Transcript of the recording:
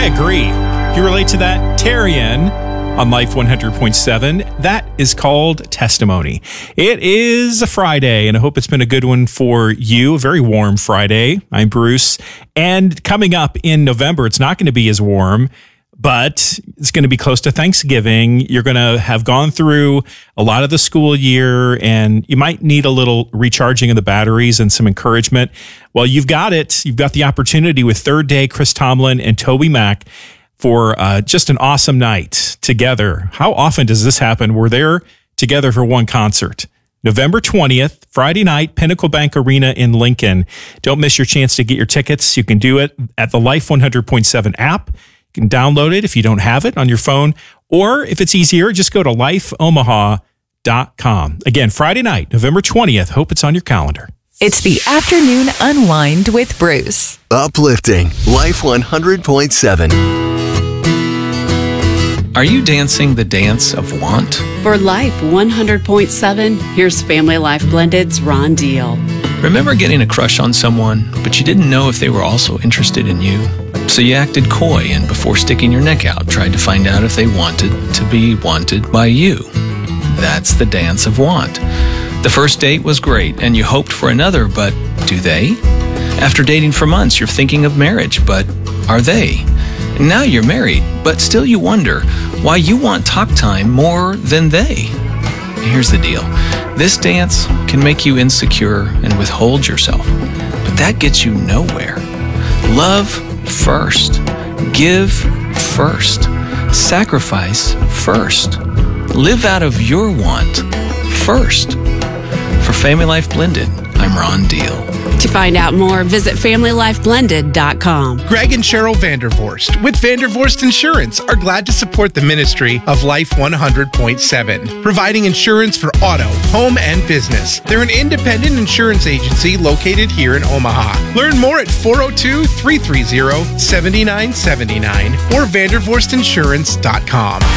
agree. You relate to that? Tarian on Life 100.7. That is called Testimony. It is a Friday, and I hope it's been a good one for you. A very warm Friday. I'm Bruce. And coming up in November, it's not going to be as warm, but it's going to be close to Thanksgiving. You're going to have gone through a lot of the school year, and you might need a little recharging of the batteries and some encouragement. Well, you've got it. You've got the opportunity with Third Day, Chris Tomlin, and Toby Mac for just an awesome night together. How often does this happen? We're there together for one concert. November 20th, Friday night, Pinnacle Bank Arena in Lincoln. Don't miss your chance to get your tickets. You can do it at the Life 100.7 app. You can download it if you don't have it on your phone, or if it's easier, just go to lifeomaha.com. Again, Friday night, November 20th. Hope it's on your calendar. It's the Afternoon Unwind with Bruce. Uplifting Life 100.7. Are you dancing the dance of want? For Life 100.7, here's Family Life Blended's Ron Deal. Remember getting a crush on someone, but you didn't know if they were also interested in you? So you acted coy and before sticking your neck out, tried to find out if they wanted to be wanted by you. That's the dance of want. The first date was great and you hoped for another, but do they? After dating for months, you're thinking of marriage, but are they? Now you're married, but still you wonder why you want talk time more than they. Here's the deal. This dance can make you insecure and withhold yourself, but that gets you nowhere. Love first. Give first. Sacrifice first. Live out of your want first. For Family Life Blended, I'm Ron Deal. To find out more, visit FamilyLifeBlended.com. Greg and Cheryl Vandervorst with Vandervorst Insurance are glad to support the ministry of Life 100.7, providing insurance for auto, home, and business. They're an independent insurance agency located here in Omaha. Learn more at 402-330-7979 or VandervorstInsurance.com.